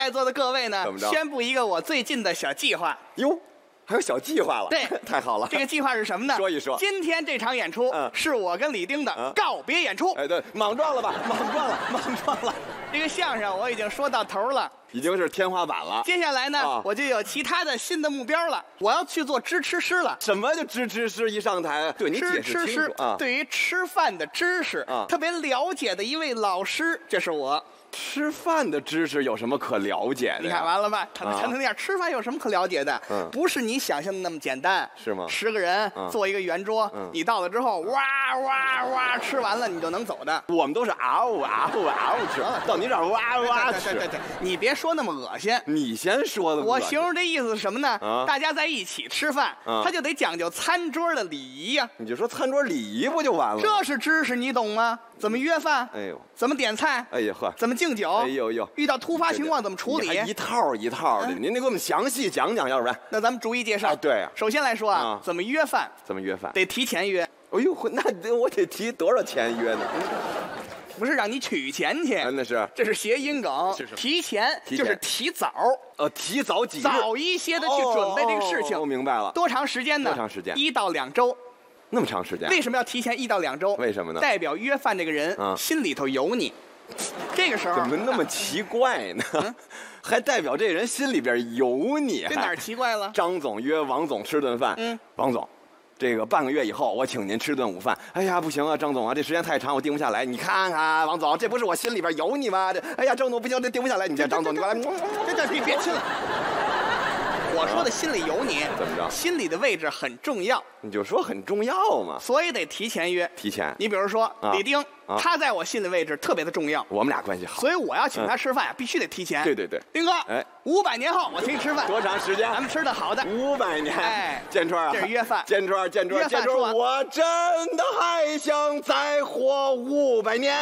在座的各位呢怎么，着宣布一个我最近的小计划。 哟，还有小计划了， 对太好了。 这个计划是什么呢？ 说一说今天这场演出是我跟李丁的告别演出。 哎，对，莽撞了吧，莽撞了，莽撞了， 这个相声我已经说到头了， 已经是天花板了。 接下来呢， 啊我就有其他的新的目标了，我要去做知吃师了。 什么就知师一上台，对你解释清楚啊。 对于吃饭的知识特别了解的一位老师，这是我。 吃饭的知识有什么可了解的呀？ 你看完了吧？谈成那样，吃饭有什么可了解的？不是你想象的那么简单， 是吗 10个人坐一个圆桌，你到了之后，哇哇哇，吃完了你就能走的。 我们都是嗷呜嗷呜嗷呜吃，到你这儿哇哇吃。 对，你别说那么恶心。 你先说的。 我形容这意思是什么呢？ 啊大家在一起吃饭，他就得讲究餐桌的礼仪呀。 你就说餐桌礼仪不就完了？ 这是知识，你懂吗？怎么约饭？ 哎呦， 怎么点菜？ 哎呀呵， 怎么敬酒？ 哎呦呦， 遇到突发情况怎么处理？ 你还一套一套的，您得给我们详细讲讲，要不然。 那咱们逐一介绍。 啊对啊首先来说啊，怎么约饭？ 怎么约饭？ 得提前约， 哎呦，那我得提多少钱约呢？ 不是让你取钱去。 那是这是谐音梗是什么。 提前就是提早， 提早几日， 早一些的去准备这个事情。 我明白了。 多长时间呢？ 多长时间 1到2周。 那么长时间？ 为什么要提前1到2周？ 为什么呢？ 代表约饭这个人心里头有你。这个时候怎么那么奇怪呢？还代表这人心里边有你？ 这哪儿奇怪了？ 张总约王总吃顿饭，王总，这个半个月以后我请您吃顿午饭。哎呀，不行啊，张总啊，这时间太长，我定不下来。你看看，王总，这不是我心里边有你吗？这，哎呀，张总不行，这定不下来。你这张总，你过来， 这别亲了。我说的心里有你， 怎么着？ 心里的位置很重要， 你就说很重要嘛， 所以得提前约。 提前。 你比如说李丁，他在我心里位置特别的重要， 我们俩关系好， 所以我要请他吃饭，必须得提前。 对， 丁哥， 哎 ，500年后我请你吃饭， 多长时间？ 咱们吃的好的。 500年。 哎， 建川啊， 这是约饭。 建川，我真的还想再活500年。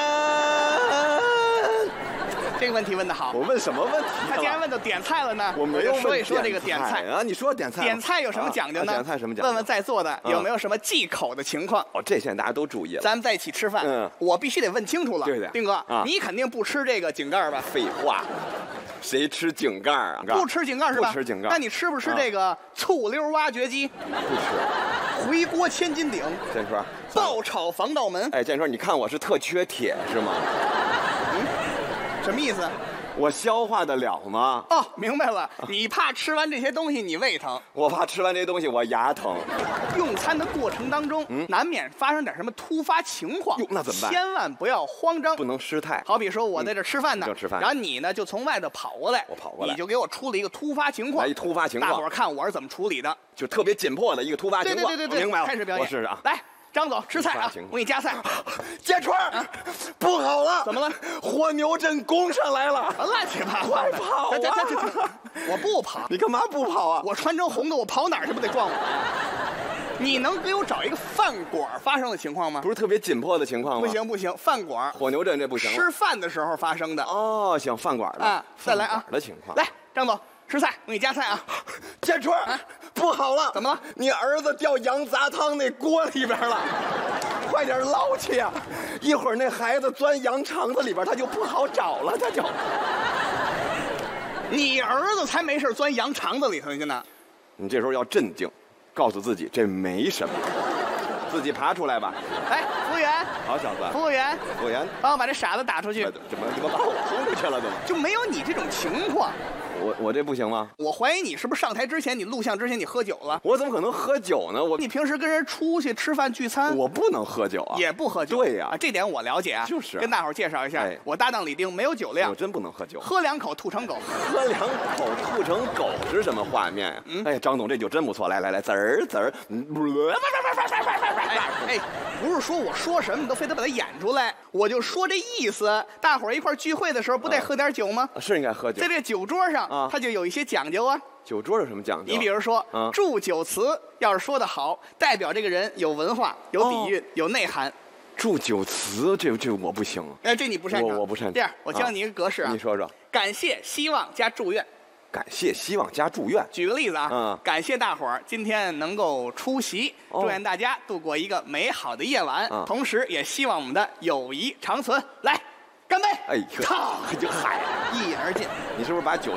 这个问题问得好。 我问什么问题？ 他既然问到点菜了呢， 我没有就说一说这个点菜啊。你说点菜， 点菜有什么讲究呢？ 点菜什么讲究？ 问问在座的有没有什么忌口的情况？ 这现在大家都注意了。 咱们在一起吃饭，我必须得问清楚了。 对， 丁哥，你肯定不吃这个井盖吧？ 废话，谁吃井盖啊？ 不吃井盖是吧？ 不吃井盖。 那你吃不吃这个醋溜挖掘机？ 不吃。 回锅千斤顶。 建川， 爆炒防盗门。 哎，建川，你看我是特缺铁是吗？ 什么意思？ 我消化得了吗？ 哦，明白了，你怕吃完这些东西你胃疼， 我怕吃完这些东西我牙疼。 用餐的过程当中，难免发生点什么突发情况， 那怎么办？ 千万不要慌张， 不能失态。 好比说我在这吃饭呢， 正吃饭， 然后你呢就从外头跑过来， 我跑过来， 你就给我出了一个突发情况， 来一突发情况， 大伙儿看我是怎么处理的， 就特别紧迫的一个突发情况。 对， 明白了， 开始表演。 我试试啊， 来。张总吃菜啊！我给你夹菜。 建川，不好了！ 怎么了？ 火牛阵攻上来了！ 乱七八糟快跑啊！我不跑。 你干嘛不跑啊？ 我穿成红的，我跑哪儿去不得撞我？你能给我找一个饭馆发生的情况吗？ 不是特别紧迫的情况吗？ 不行，饭馆火牛阵这不行。 吃饭的时候发生的。 哦，行，饭馆的啊，再来啊的情况。 来，张总吃菜，我给你夹菜啊。 建川，不好了！ 怎么了？ 你儿子掉羊杂汤那锅里边了。快点捞去呀！一会儿那孩子钻羊肠子里边，他就不好找了，他就。 你儿子才没事钻羊肠子里头去呢。 你这时候要镇静，告诉自己这没什么，自己爬出来吧。 来，服务员。 好小子。 服务员，帮我把这傻子打出去。 怎么把我轰出去了？怎么？ 就没有你这种情况。 我这不行吗？ 我怀疑你是不是上台之前，你录像之前你喝酒了？ 我怎么可能喝酒呢？ 你平时跟人出去吃饭聚餐， 我不能喝酒啊， 也不喝酒。 对呀， 这点我了解啊。 就是跟大伙介绍一下，我搭档李丁没有酒量， 我真不能喝酒， 喝2口吐成狗。 喝2口吐成狗是什么画面呀？哎，张总这酒真不错，来，滋儿， 哎，不是说我说什么你都非得把它演出来，我就说这意思。大伙儿一块聚会的时候，不得喝点酒吗？ 是应该喝酒。 在这酒桌上，它就有一些讲究啊。 酒桌有什么讲究？ 你比如说，祝酒词要是说得好，代表这个人有文化、有底蕴、有内涵。 祝酒词，这我不行。 哎，这你不擅长， 我不擅长。 这样，我教你一个格式啊。 你说说。 感谢、希望加祝愿。 感谢、希望加祝愿。 举个例子啊，感谢大伙儿今天能够出席，祝愿大家度过一个美好的夜晚，同时也希望我们的友谊长存。来，干杯！ 哎， 操， 就嗨， 一饮而尽。 你是不是把酒